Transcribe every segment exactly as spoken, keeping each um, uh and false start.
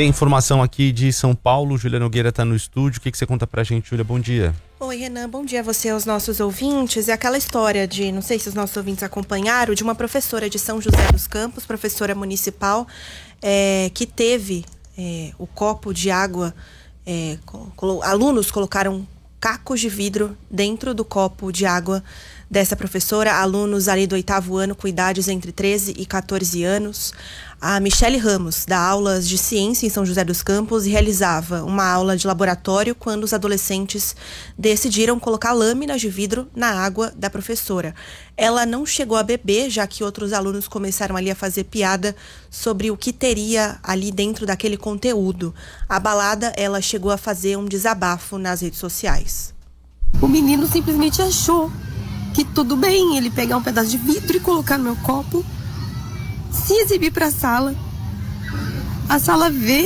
Tem informação aqui de São Paulo, Júlia Nogueira está no estúdio. O que, que você conta pra gente, Júlia? Bom dia. Oi, Renan, bom dia a você e aos nossos ouvintes. É aquela história de, não sei se os nossos ouvintes acompanharam, de uma professora de São José dos Campos, professora municipal, é, que teve é, o copo de água, é, colo- alunos colocaram cacos de vidro dentro do copo de água dessa professora, alunos ali do oitavo ano com idades entre treze e quatorze anos. A Michele Ramos dá aulas de ciência em São José dos Campos e realizava uma aula de laboratório quando os adolescentes decidiram colocar lâminas de vidro na água da professora. Ela não chegou a beber, já que outros alunos começaram ali a fazer piada sobre o que teria ali dentro daquele conteúdo. Abalada, ela chegou a fazer um desabafo nas redes sociais. O menino simplesmente achou que tudo bem ele pegar um pedaço de vidro e colocar no meu copo, se exibir para a sala, a sala vê.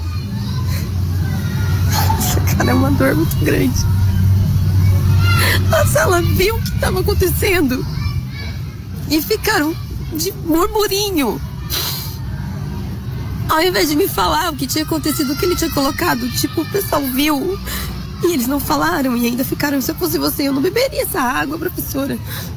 Essa cara é uma dor muito grande. A sala viu o que estava acontecendo e ficaram de murmurinho. Ao invés de me falar o que tinha acontecido, o que ele tinha colocado, tipo, o pessoal viu e eles não falaram e ainda ficaram, se eu fosse você, eu não beberia essa água, professora.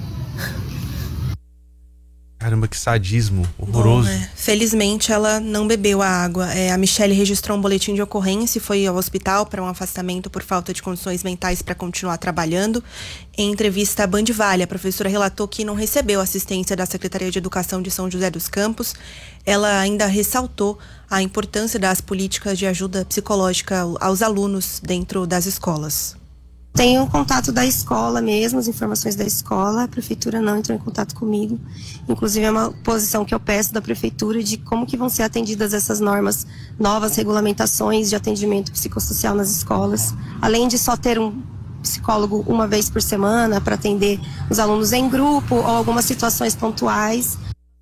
Caramba, que sadismo horroroso. Bom, é. Felizmente ela não bebeu a água. É, a Michele registrou um boletim de ocorrência e foi ao hospital para um afastamento por falta de condições mentais para continuar trabalhando. Em entrevista à Band Vale, a professora relatou que não recebeu assistência da Secretaria de Educação de São José dos Campos. Ela ainda ressaltou a importância das políticas de ajuda psicológica aos alunos dentro das escolas. Tenho o contato da escola mesmo, as informações da escola. A prefeitura não entrou em contato comigo. Inclusive é uma posição que eu peço da prefeitura de como que vão ser atendidas essas normas, novas regulamentações de atendimento psicossocial nas escolas. Além de só ter um psicólogo uma vez por semana para atender os alunos em grupo ou algumas situações pontuais.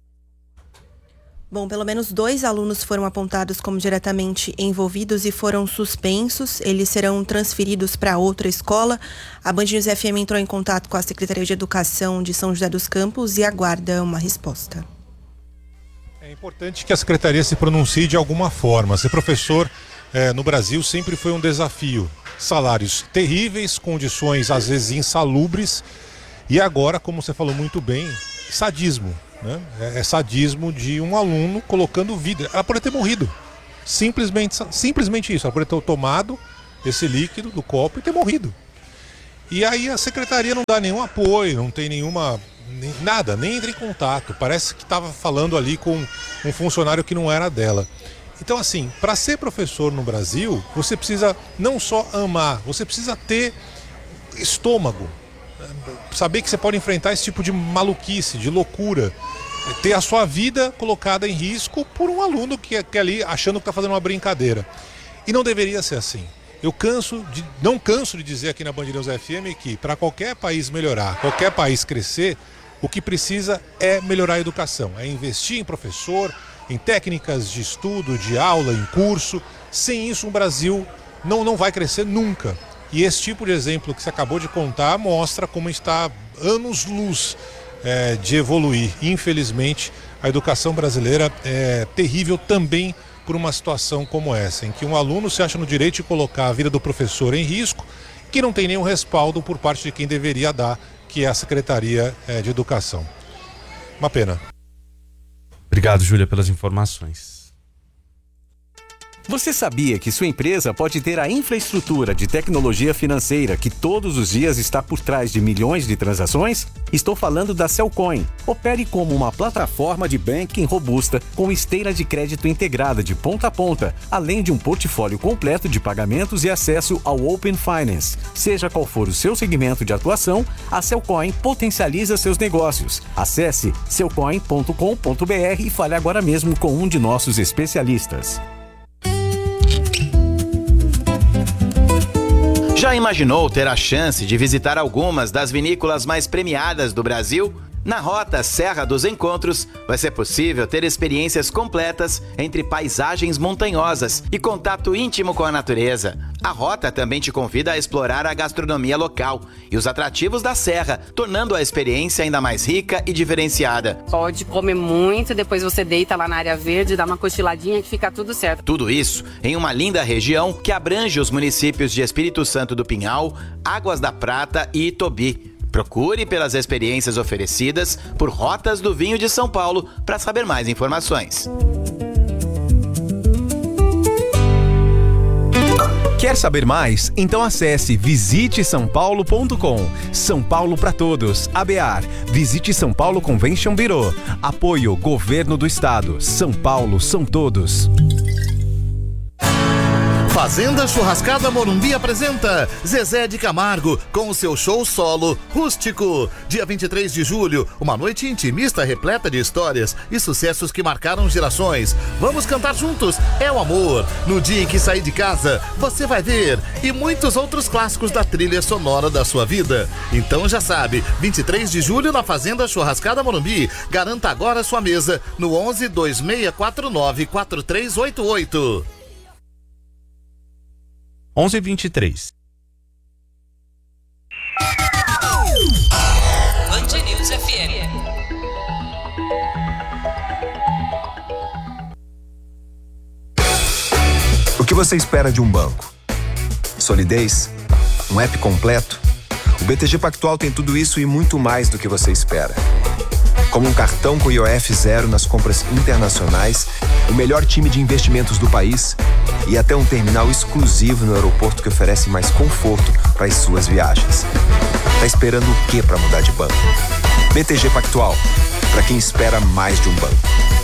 Bom, pelo menos dois alunos foram apontados como diretamente envolvidos e foram suspensos. Eles serão transferidos para outra escola. A Band News F M entrou em contato com a Secretaria de Educação de São José dos Campos e aguarda uma resposta. É importante que a Secretaria se pronuncie de alguma forma. Ser professor eh, no Brasil sempre foi um desafio. Salários terríveis, condições às vezes insalubres e agora, como você falou muito bem, sadismo. Né? É sadismo de um aluno colocando vidro. Ela poderia ter morrido. Simplesmente, simplesmente isso. Ela poderia ter tomado esse líquido do copo e ter morrido. E aí a secretaria não dá nenhum apoio, não tem nenhuma. Nem, nada, nem entra em contato. Parece que estava falando ali com um funcionário que não era dela. Então, assim, para ser professor no Brasil, você precisa não só amar, você precisa ter estômago. Saber que você pode enfrentar esse tipo de maluquice, de loucura, ter a sua vida colocada em risco por um aluno que é, que é ali achando que está fazendo uma brincadeira. E não deveria ser assim. Eu canso de, não canso de dizer aqui na Band News F M que para qualquer país melhorar, qualquer país crescer, o que precisa é melhorar a educação, é investir em professor, em técnicas de estudo, de aula, em curso. Sem isso, o Brasil não, não vai crescer nunca. E esse tipo de exemplo que você acabou de contar mostra como está anos-luz é, de evoluir. Infelizmente, a educação brasileira é terrível também por uma situação como essa, em que um aluno se acha no direito de colocar a vida do professor em risco, que não tem nenhum respaldo por parte de quem deveria dar, que é a Secretaria é, de Educação. Uma pena. Obrigado, Júlia, pelas informações. Você sabia que sua empresa pode ter a infraestrutura de tecnologia financeira que todos os dias está por trás de milhões de transações? Estou falando da Cellcoin. Opere como uma plataforma de banking robusta com esteira de crédito integrada de ponta a ponta, além de um portfólio completo de pagamentos e acesso ao Open Finance. Seja qual for o seu segmento de atuação, a Cellcoin potencializa seus negócios. Acesse cellcoin ponto com ponto b r e fale agora mesmo com um de nossos especialistas. Já imaginou ter a chance de visitar algumas das vinícolas mais premiadas do Brasil? Na Rota Serra dos Encontros, vai ser possível ter experiências completas entre paisagens montanhosas e contato íntimo com a natureza. A rota também te convida a explorar a gastronomia local e os atrativos da serra, tornando a experiência ainda mais rica e diferenciada. Pode comer muito, depois você deita lá na área verde, dá uma cochiladinha que fica tudo certo. Tudo isso em uma linda região que abrange os municípios de Espírito Santo do Pinhal, Águas da Prata e Itobi. Procure pelas experiências oferecidas por Rotas do Vinho de São Paulo para saber mais informações. Quer saber mais? Então acesse visite são paulo ponto com. São Paulo para todos. A B A R. Visite São Paulo Convention Bureau. Apoio Governo do Estado. São Paulo são todos. Fazenda Churrascada Morumbi apresenta Zezé de Camargo com o seu show solo Rústico. Dia vinte e três de julho, uma noite intimista repleta de histórias e sucessos que marcaram gerações. Vamos cantar juntos, é o amor. No dia em que sair de casa, você vai ver. E muitos outros clássicos da trilha sonora da sua vida. Então já sabe, vinte e três de julho na Fazenda Churrascada Morumbi. Garanta agora sua mesa no onze, dois seis quatro nove, quatro três oito oito. onze e vinte e três. Band News F M. O que você espera de um banco? Solidez? Um app completo? O B T G Pactual tem tudo isso e muito mais do que você espera. Como um cartão com I O F zero nas compras internacionais, o melhor time de investimentos do país e até um terminal exclusivo no aeroporto que oferece mais conforto para as suas viagens. Tá esperando o quê para mudar de banco? B T G Pactual, para quem espera mais de um banco.